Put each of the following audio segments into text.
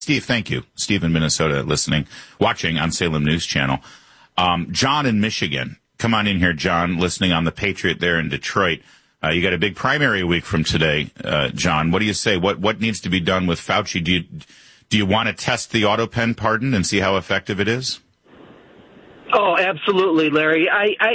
Steve, thank you. Steve in Minnesota watching on Salem News Channel. John in Michigan. Come on in here, John, listening on the Patriot there in Detroit. You got a big primary week from today, John. What do you say? What needs to be done with Fauci? Do you want to test the AutoPen pardon and see how effective it is? Oh, absolutely, Larry. I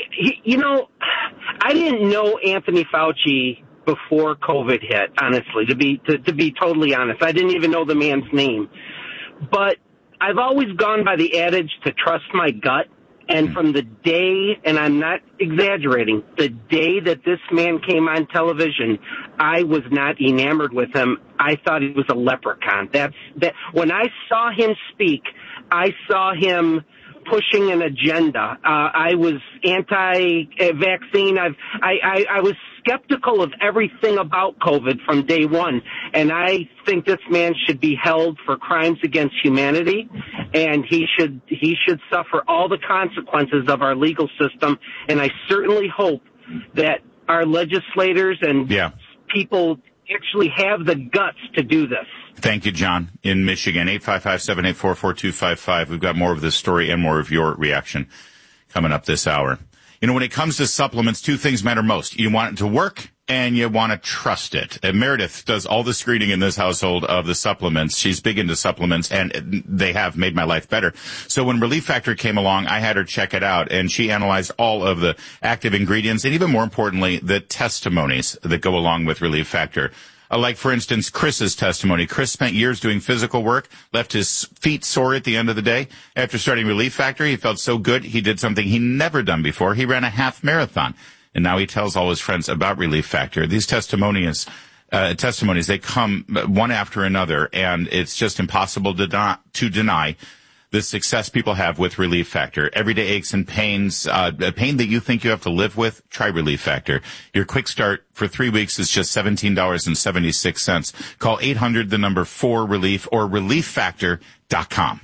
didn't know Anthony Fauci before COVID hit, honestly, to be totally honest. I didn't even know the man's name. But I've always gone by the adage to trust my gut. And from the day, and I'm not exaggerating, the day that this man came on television, I was not enamored with him. I thought he was a leprechaun. When I saw him speak, I saw him pushing an agenda. I was anti-vaccine. I was skeptical of everything about COVID from day one, and I think this man should be held for crimes against humanity, and he should suffer all the consequences of our legal system. And I certainly hope that our legislators and people actually have the guts to do this. Thank you, John, in Michigan. 855-784-4255. We've got more of this story and more of your reaction coming up this hour. You know, when it comes to supplements, two things matter most. You want it to work, and you want to trust it. And Meredith does all the screening in this household of the supplements. She's big into supplements, and they have made my life better. So when Relief Factor came along, I had her check it out, and she analyzed all of the active ingredients and, even more importantly, the testimonies that go along with Relief Factor. Like, for instance, Chris's testimony. Chris spent years doing physical work, left his feet sore at the end of the day. After starting Relief Factor, he felt so good, he did something he never done before. He ran a half marathon, and now he tells all his friends about Relief Factor. These testimonies, they come one after another, and it's just impossible to deny the success people have with Relief Factor. Everyday aches and pains, pain that you think you have to live with, try Relief Factor. Your quick start for 3 weeks is just $17.76. Call 800-4RELIEF or ReliefFactor.com.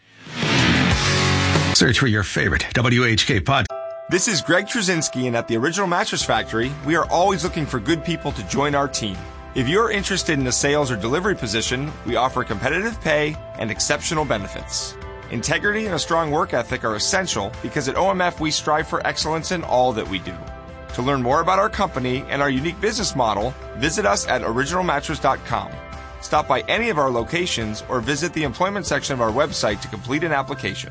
Search for your favorite WHK podcast. This is Greg Trzynski, and at the Original Mattress Factory, we are always looking for good people to join our team. If you're interested in a sales or delivery position, we offer competitive pay and exceptional benefits. Integrity and a strong work ethic are essential because at OMF we strive for excellence in all that we do. To learn more about our company and our unique business model, visit us at originalmattress.com. Stop by any of our locations or visit the employment section of our website to complete an application.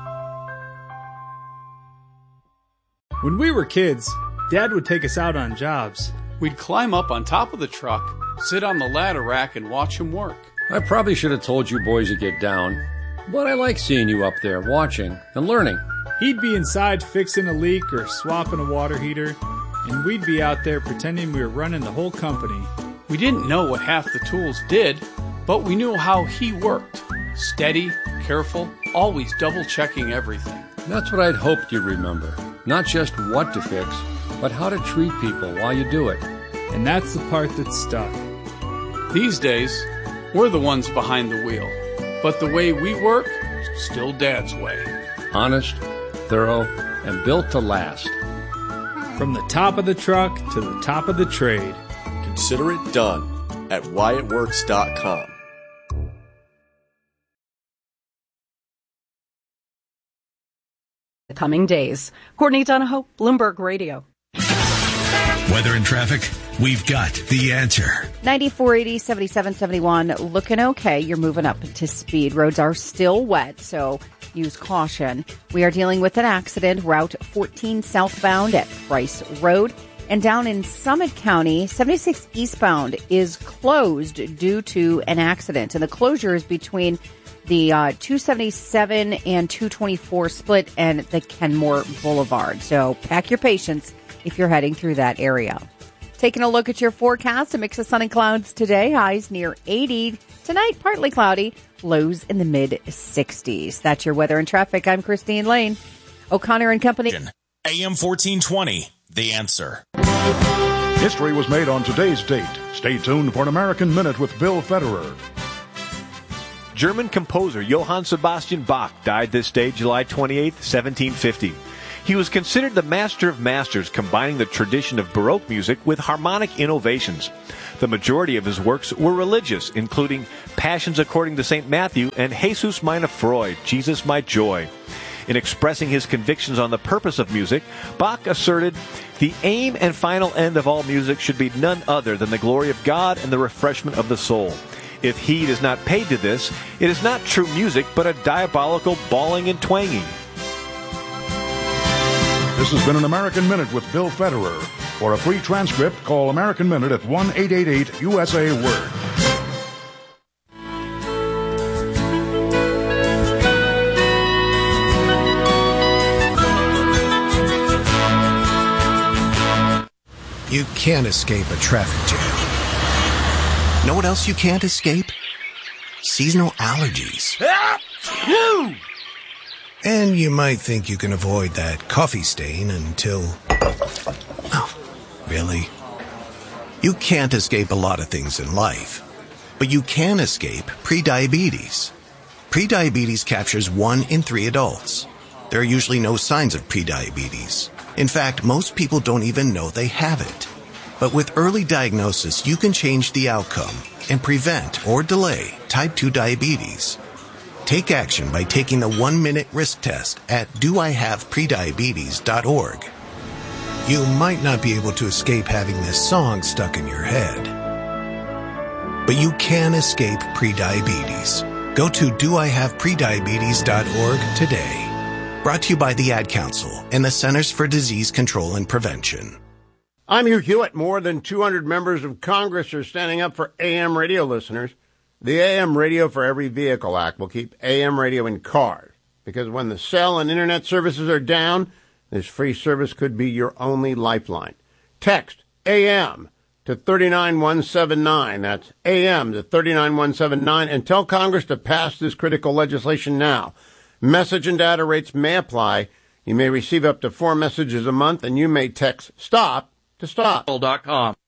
When we were kids, Dad would take us out on jobs. We'd climb up on top of the truck, sit on the ladder rack, and watch him work. I probably should have told you boys to get down, but I like seeing you up there watching and learning. He'd be inside fixing a leak or swapping a water heater, and we'd be out there pretending we were running the whole company. We didn't know what half the tools did, but we knew how he worked. Steady, careful, always double-checking everything. That's what I'd hoped you'd remember. Not just what to fix, but how to treat people while you do it. And that's the part that stuck. These days, we're the ones behind the wheel. But the way we work, still Dad's way. Honest, thorough, and built to last. From the top of the truck to the top of the trade. Consider it done at WhyItWorks.com. The coming days. Courtney Donahoe, Bloomberg Radio. Weather and traffic, we've got the answer. 94, 80, 77, 71, looking okay. You're moving up to speed. Roads are still wet, so use caution. We are dealing with an accident, Route 14 southbound at Price Road. And down in Summit County, 76 eastbound is closed due to an accident. And the closure is between the 277 and 224 split and the Kenmore Boulevard. So pack your patience if you're heading through that area. Taking a look at your forecast, a mix of sun and clouds today. Highs near 80. Tonight, partly cloudy. Lows in the mid-60s. That's your weather and traffic. I'm Christine Lane. O'Connor and Company. AM 1420, The Answer. History was made on today's date. Stay tuned for an American Minute with Bill Federer. German composer Johann Sebastian Bach died this day, July 28, 1750. He was considered the master of masters, combining the tradition of Baroque music with harmonic innovations. The majority of his works were religious, including Passions According to St. Matthew and Jesus meine Freude, Jesus my joy. In expressing his convictions on the purpose of music, Bach asserted, "The aim and final end of all music should be none other than the glory of God and the refreshment of the soul. If heed is not paid to this, it is not true music, but a diabolical bawling and twanging." This has been an American Minute with Bill Federer. For a free transcript, call American Minute at 1-888-USA-WORD. You can't escape a traffic jam. Know what else you can't escape? Seasonal allergies. And you might think you can avoid that coffee stain until... Oh, really? You can't escape a lot of things in life, but you can escape prediabetes. Prediabetes captures 1 in 3 adults. There are usually no signs of prediabetes. In fact, most people don't even know they have it. But with early diagnosis, you can change the outcome and prevent or delay type 2 diabetes. Take action by taking the 1-minute risk test at doihaveprediabetes.org. You might not be able to escape having this song stuck in your head, but you can escape prediabetes. Go to doihaveprediabetes.org today. Brought to you by the Ad Council and the Centers for Disease Control and Prevention. I'm Hugh Hewitt. More than 200 members of Congress are standing up for AM radio listeners. The AM Radio for Every Vehicle Act will keep AM radio in cars, because when the cell and internet services are down, this free service could be your only lifeline. Text AM to 39179. That's AM to 39179, and tell Congress to pass this critical legislation now. Message and data rates may apply. You may receive up to 4 messages a month, and you may text STOP to stop. .com.